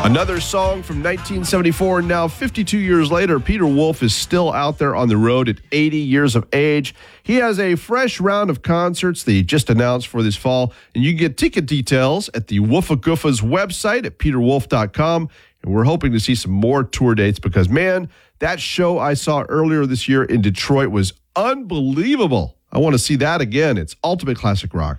Another song from 1974, now 52 years later, Peter Wolf is still out there on the road at 80 years of age. He has a fresh round of concerts that he just announced for this fall, and you can get ticket details at the Wolfagoofas website at peterwolf.com. And we're hoping to see some more tour dates because, man, that show I saw earlier this year in Detroit was unbelievable. I want to see that again. It's Ultimate Classic Rock.